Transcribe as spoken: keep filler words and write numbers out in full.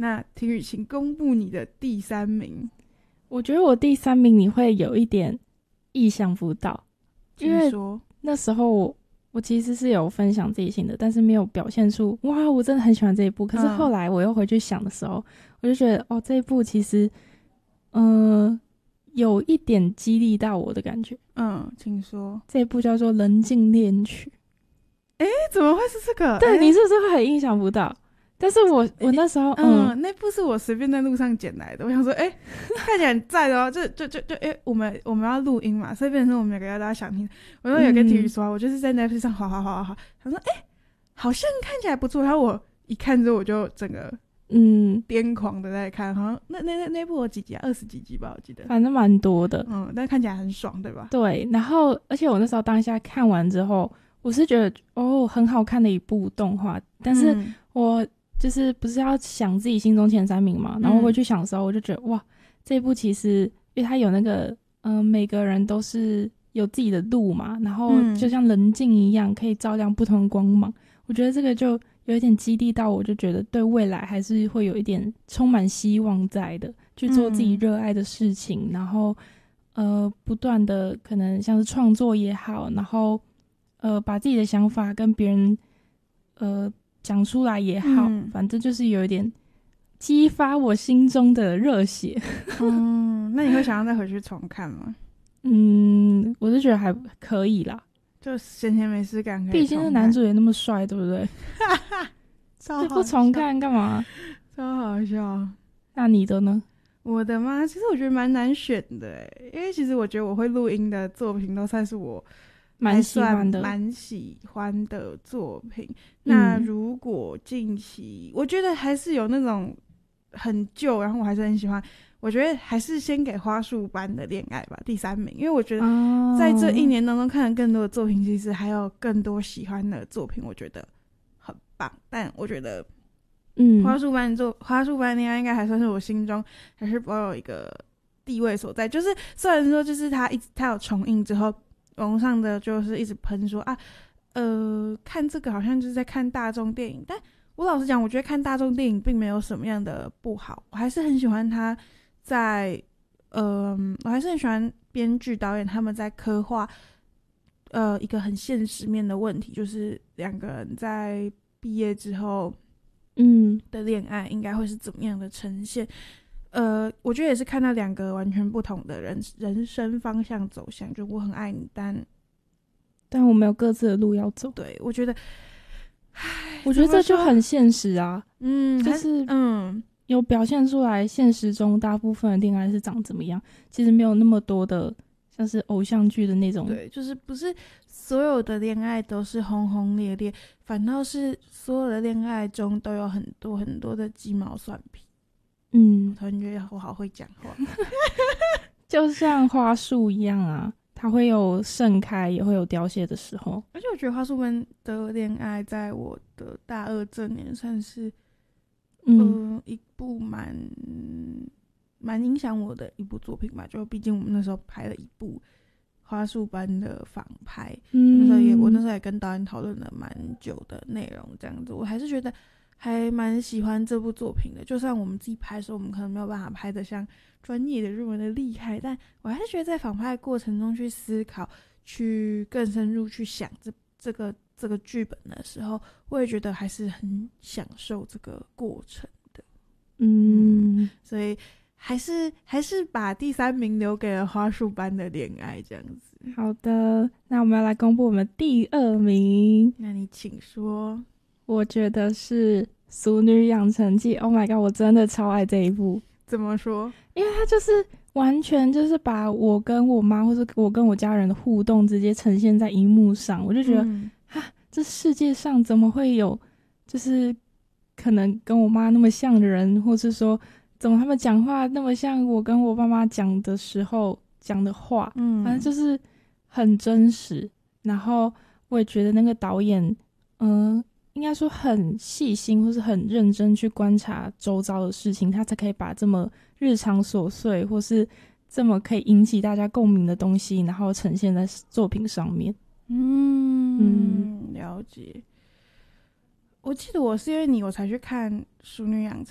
那婷宇请公布你的第三名。 我觉得我第三名你会有一点意想不到，因为那时候我我其实是有分享自己心得，但是没有表现出哇我真的很喜欢这一部。可是后来我又回去想的时候，嗯、我就觉得哦这一部其实嗯、呃、有一点激励到我的感觉。 嗯，请说。 这一部叫做《人尽恋曲》。 诶，怎么会是这个？ 对，你是不是会很意想不到？但是我我那时候嗯、呃，那部是我随便在路上捡来的，我想说，哎、欸，看起来很赞哦，就就就就，哎、欸，我们我们要录音嘛，所以变成我们两个要大家想听。我那时候有跟体育说、嗯，我就是在 Netflix 上滑滑滑滑滑，他说，哎、欸，好像看起来不错。然后我一看之后，我就整个嗯癫狂的在看，好像那那那那部有几集啊？二十几集吧，我记得， 反正蛮多的。 嗯，但看起来很爽，对吧？ 对，然后而且我那时候当下看完之后，我是觉得哦很好看的一部动画，但是我。嗯就是不是要想自己心中前三名嘛，然后我回去想的时候，我就觉得、嗯、哇，这一部其实因为它有那个嗯、呃，每个人都是有自己的路嘛，然后就像棱镜一样，可以照亮不同的光芒。我觉得这个就有一点激励到我，就觉得对未来还是会有一点充满希望在的，去做自己热爱的事情，嗯、然后呃不断的可能像是创作也好，然后呃把自己的想法跟别人呃。讲出来也好、嗯，反正就是有一点激发我心中的热血。 嗯，那你会想要再回去重看吗？ 嗯，我是觉得还可以啦， 就闲闲没事干。 毕竟是男主也那么帅，对不对？ 超好笑， 不重看干嘛？ 超好笑。 那你的呢？ 我的吗？其实我觉得蛮难选的诶，因为其实我觉得我会录音的作品都算是我。蛮喜欢的，蛮喜欢的作品。那如果近期，我觉得还是有那种很旧，然后我还是很喜欢。我觉得还是先给花束般的恋爱吧，第三名。因为我觉得在这一年当中看了更多的作品，其实还有更多喜欢的作品，我觉得很棒。但我觉得，嗯，花束般作花束般恋爱应该还算是我心中还是保有一个地位所在。就是虽然说，就是它一它有重映之后。网络上的就是一直喷说啊，呃，看这个好像就是在看大众电影，但我老实讲，我觉得看大众电影并没有什么样的不好，我还是很喜欢他在，呃，我还是很喜欢编剧导演他们在刻画，呃，一个很现实面的问题，就是两个人在毕业之后，嗯的恋爱应该会是怎么样的呈现。呃，我觉得也是看到两个完全不同的人人生方向走向，就我很爱你，但但我们有各自的路要走。 对，我觉得， 我觉得这就很现实啊， 嗯， 就是嗯，有表现出来现实中大部分的恋爱是长怎么样，其实没有那么多的像是偶像剧的那种， 对，就是不是所有的恋爱都是轰轰烈烈，反倒是所有的恋爱中都有很多很多的鸡毛蒜皮。嗯，我突然觉得我好会讲话， 就像花束一样啊，它会有盛开，也会有凋谢的时候。 而且我觉得花束般的恋爱，在我的大二这年算是，嗯、呃，一部蛮蛮影响我的一部作品吧。就毕竟我们那时候拍了一部花束般的仿拍，嗯，那时候也我那时候也跟导演讨论了蛮久的内容，这样子，我还是觉得。还蛮喜欢这部作品的，就算我们自己拍的时候，我们可能没有办法拍得像专业的日文的厉害，但我还是觉得在仿拍的过程中去思考，去更深入去想这这个这个剧本的时候，我也觉得还是很享受这个过程的。嗯，所以还是还是把第三名留给了花束般的恋爱这样子。 好的，那我们要来公布我们第二名， 那你请说。 我觉得是《俗女养成记》 ，Oh my god， 我真的超爱这一部。 怎么说？ 因为它就是完全就是把我跟我妈或者我跟我家人的互动直接呈现在荧幕上，我就觉得，嗯、哈，这世界上怎么会有就是可能跟我妈那么像的人，或是说怎么他们讲话那么像我跟我爸妈讲的时候讲的话，嗯，反正就是很真实。然后我也觉得那个导演，嗯、呃。应该说很细心或是很认真去观察周遭的事情，他才可以把这么日常琐碎或是这么可以引起大家共鸣的东西，然后呈现在作品上面。 嗯嗯，了解。我记得我是因为你我才去看《淑女养成